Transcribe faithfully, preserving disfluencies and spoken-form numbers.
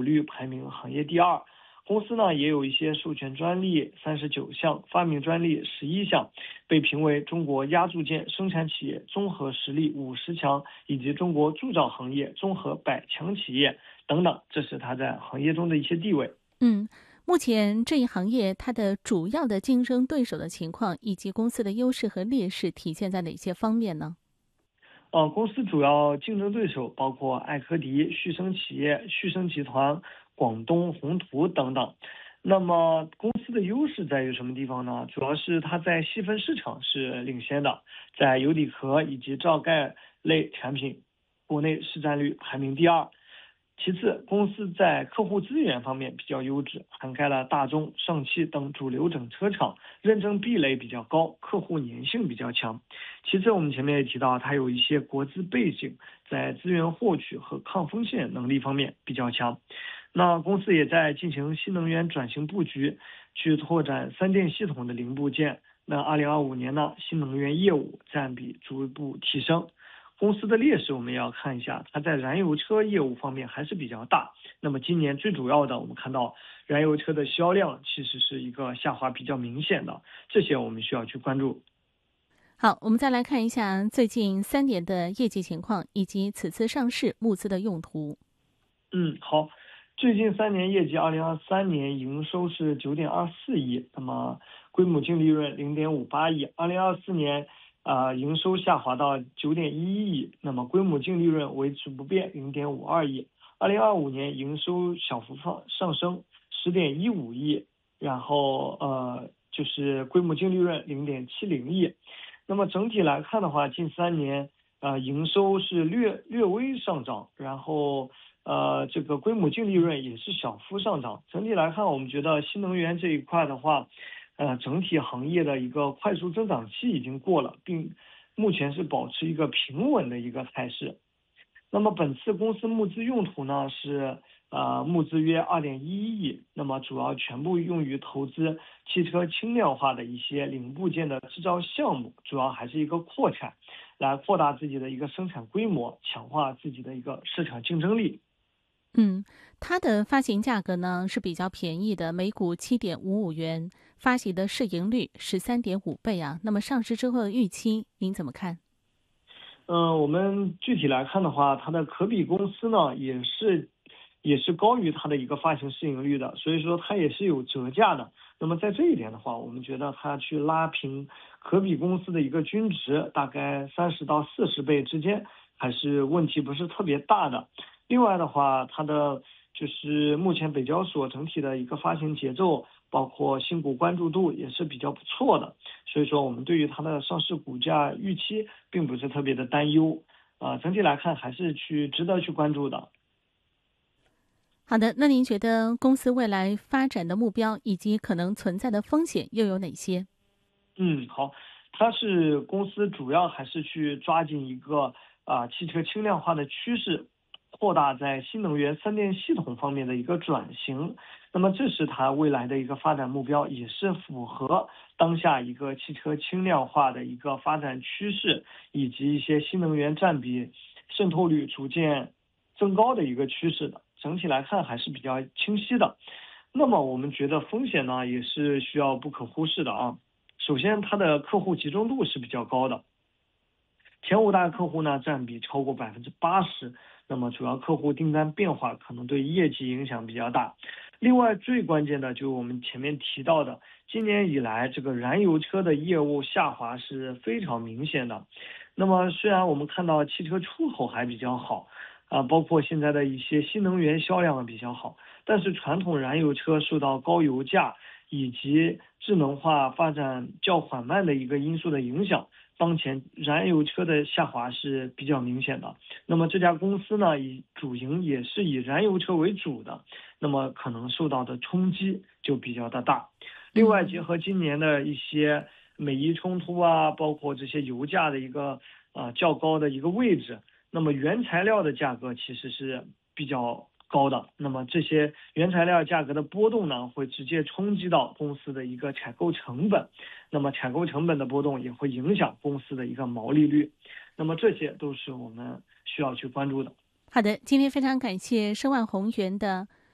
率排名行业第二。公司呢也有一些授权专利三十九项，发明专利十一项，被评为中国压铸件生产企业综合实力五十强，以及中国铸造行业综合百强企业等等，这是它在行业中的一些地位。 嗯，目前这一行业它的主要的竞争对手的情况，以及公司的优势和劣势体现在哪些方面呢？ 呃，公司主要竞争对手包括艾科迪、旭升企业、旭升集团、广东宏图等等。那么公司的优势在于什么地方呢？主要是它在细分市场是领先的，在油底壳以及罩盖类产品，国内市占率排名第二。其次，公司在客户资源方面比较优质，涵盖了大众、上汽等主流整车厂，认证壁垒比较高，客户粘性比较强。其次，我们前面也提到，它有一些国资背景，在资源获取和抗风险能力方面比较强。那公司也在进行新能源转型布局，去拓展三电系统的零部件。那二零二五年呢，新能源业务占比逐步提升。公司的劣势我们也要看一下，它在燃油车业务方面还是比较大。那么今年最主要的，我们看到燃油车的销量其实是一个下滑比较明显的，这些我们需要去关注。 好，我们再来看一下最近三年的业绩情况，以及此次上市募资的用途。 嗯，好。最近三年业绩，二零二三年营收是九点二四亿，那么规模净利润零点五八亿。二零二四年啊、呃，营收下滑到九点一一亿，那么规模净利润维持不变零点五二亿。二零二五年营收小幅上上升十点一五亿，然后呃就是规模净利润零点七零亿。那么整体来看的话，近三年呃营收是略略微上涨，然后。呃，这个规模净利润也是小幅上涨。整体来看，我们觉得新能源这一块的话，呃，整体行业的一个快速增长期已经过了，并目前是保持一个平稳的一个态势。那么本次公司募资用途呢是呃募资约二点一一亿，那么主要全部用于投资汽车轻量化的一些零部件的制造项目，主要还是一个扩产，来扩大自己的一个生产规模，强化自己的一个市场竞争力。 嗯，它的发行价格呢是比较便宜的，每股七点五五元，发行的市盈率十三点五倍啊。那么上市之后的预期，您怎么看？ 嗯、呃，我们具体来看的话，它的可比公司呢也是也是高于它的一个发行市盈率的，所以说它也是有折价的。那么在这一点的话，我们觉得它去拉平可比公司的一个均值，大概三十到四十倍之间，还是问题不是特别大的。另外的话，它的就是目前北交所整体的一个发行节奏，包括新股关注度也是比较不错的，所以说我们对于它的上市股价预期并不是特别的担忧，啊、呃，整体来看还是去值得去关注的。 好的，那您觉得公司未来发展的目标以及可能存在的风险又有哪些？ 嗯，好，它是公司主要还是去抓紧一个啊、呃、汽车轻量化的趋势，扩大在新能源三电系统方面的一个转型。那么这是它未来的一个发展目标，也是符合当下一个汽车轻量化的一个发展趋势，以及一些新能源占比渗透率逐渐增高的一个趋势的。整体来看还是比较清晰的。那么我们觉得风险呢也是需要不可忽视的啊。首先，它的客户集中度是比较高的，前五大客户呢占比超过百分之八十，那么主要客户订单变化可能对业绩影响比较大。另外，最关键的就是我们前面提到的，今年以来这个燃油车的业务下滑是非常明显的。那么虽然我们看到汽车出口还比较好，啊，包括现在的一些新能源销量比较好，但是传统燃油车受到高油价以及智能化发展较缓慢的一个因素的影响，当前燃油车的下滑是比较明显的。那么这家公司呢，以主营也是以燃油车为主的，那么可能受到的冲击就比较的大。另外，结合今年的一些美伊冲突啊，包括这些油价的一个啊、呃、较高的一个位置，那么原材料的价格其实是比较高的，那么这些原材料价格的波动呢，会直接冲击到公司的一个采购成本，那么采购成本的波动也会影响公司的一个毛利率，那么这些都是我们需要去关注的。 好的，今天非常感谢申万宏源的